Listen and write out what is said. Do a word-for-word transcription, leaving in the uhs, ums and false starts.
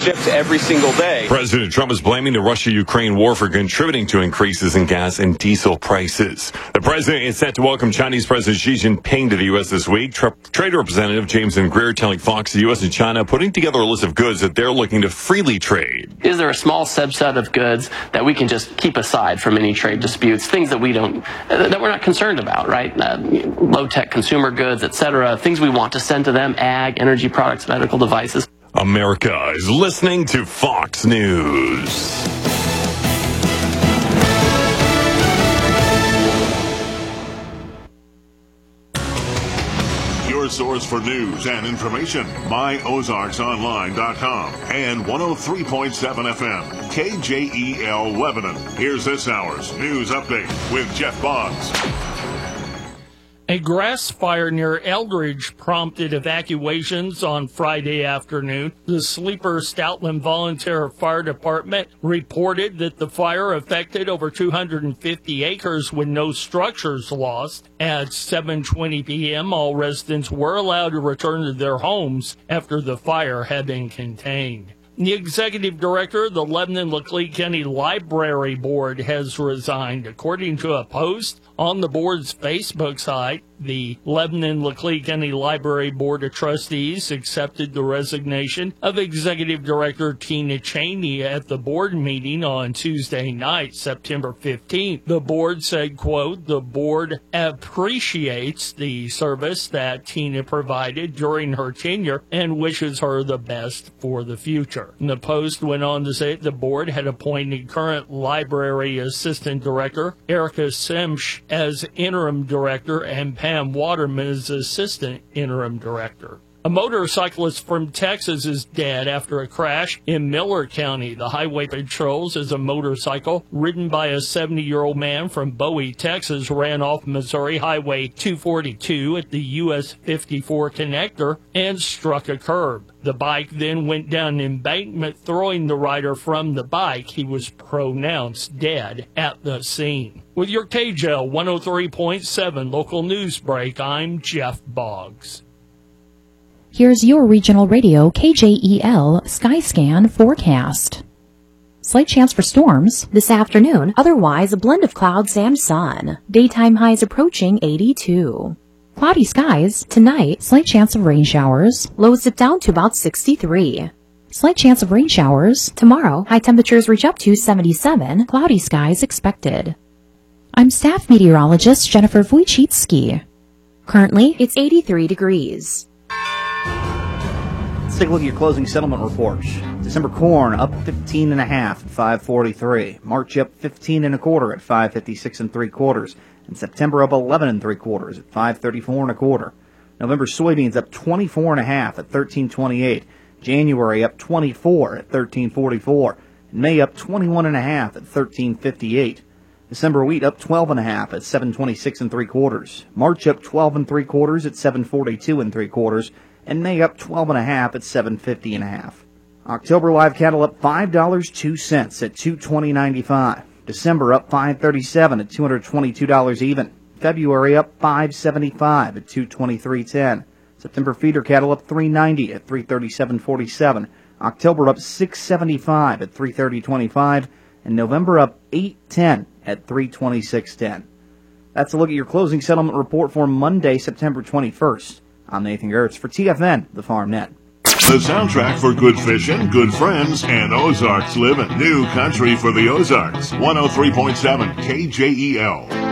shipped every single day. President Trump is blaming the Russia-Ukraine war for contributing to increases in gas and diesel prices. The president is set to welcome Chinese President Xi Jinping to the U S this week. Tra- Trade Representative Jameson Greer telling Fox the U S and China putting together a list of goods that they're looking to freely trade. Is there a small subset of goods that we can just keep aside from any trade disputes, things that we don't, that we're not concerned about, right? Uh, low-tech consumer goods, et cetera, things we want to send to them, ag, energy products, medical devices. America is listening to Fox News. Your source for news and information, my ozarks online dot com and one oh three point seven F M, K J E L Lebanon. Here's this hour's news update with Jeff Boggs. A grass fire near Eldridge prompted evacuations on Friday afternoon. The Sleeper Stoutland Volunteer Fire Department reported that the fire affected over two hundred fifty acres with no structures lost. At seven twenty p.m., all residents were allowed to return to their homes after the fire had been contained. The executive director of the Lebanon-Laclede County Library Board has resigned. According to a post on the board's Facebook site, the Lebanon-Laclede County Library Board of Trustees accepted the resignation of Executive Director Tina Cheney at the board meeting on Tuesday night, September fifteenth. The board said, quote, "The board appreciates the service that Tina provided during her tenure and wishes her the best for the future." And the post went on to say the board had appointed current Library Assistant Director Erica Simsch as interim director and Pam Waterman as assistant interim director. A motorcyclist from Texas is dead after a crash in Miller County. The highway patrols as a motorcycle ridden by a seventy-year-old man from Bowie, Texas, ran off Missouri Highway two forty-two at the U S fifty-four connector and struck a curb. The bike then went down an embankment, throwing the rider from the bike. He was pronounced dead at the scene. With your K J L one oh three point seven local news break, I'm Jeff Boggs. Here's your regional radio K J E L Skyscan forecast. Slight chance for storms this afternoon, otherwise a blend of clouds and sun. Daytime highs approaching eighty-two. Cloudy skies tonight, slight chance of rain showers. Lows dip down to about sixty-three. Slight chance of rain showers tomorrow. High temperatures reach up to seventy-seven. Cloudy skies expected. I'm staff meteorologist Jennifer Wojcicki. Currently, it's eighty-three degrees. Let's take a look at your closing settlement reports. December corn up fifteen and a half at five forty-three. March up fifteen and a quarter at five fifty-six and three quarters. And September up eleven and three quarters at five thirty-four and a quarter. November soybeans up twenty-four and a half at thirteen twenty-eight. January up twenty-four at thirteen forty-four. And May up twenty-one and a half at thirteen fifty-eight. December wheat up twelve and a half at seven twenty-six and three quarters. March up twelve and three quarters at seven forty-two and three quarters. And May up twelve and a half at seven fifty and a half. October live cattle up five dollars and two cents at two twenty ninety-five. December up five thirty-seven at two hundred twenty-two dollars even. February up five seventy-five at two twenty-three ten. September feeder cattle up three ninety at three thirty-seven forty-seven. October up six seventy-five at three thirty twenty-five. And November up eight ten at three twenty-six ten. That's a look at your closing settlement report for Monday, September twenty-first. I'm Nathan Gertz for T F N, the Farm Net. The soundtrack for good fishing, good friends, and Ozarks living. New country for the Ozarks. one oh three point seven K J E L.